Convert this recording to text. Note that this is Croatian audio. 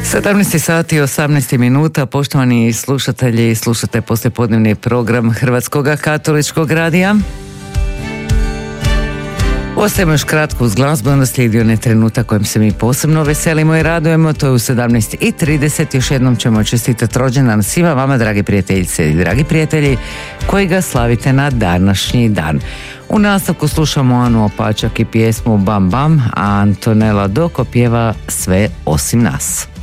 17 sati i 18 minuta, poštovani slušatelji, slušate poslijepodnevni program Hrvatskog katoličkog radija. Ostajemo još kratko uz glazbu, onda slijedi onaj trenutak kojem se mi posebno veselimo i radujemo, to je u 17:30. Još jednom ćemo čestitati rođendan svima vama, dragi prijateljice i dragi prijatelji, koji ga slavite na današnji dan. U nastavku slušamo Anu Opačak i pjesmu Bam Bam, a Antonella Doko pjeva Sve osim nas.